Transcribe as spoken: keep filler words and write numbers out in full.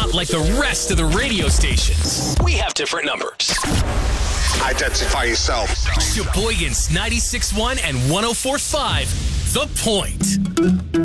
not like the rest of the radio stations. We have different numbers. Identify yourself. Sheboygan's ninety-six point one and one oh four point five, The Point.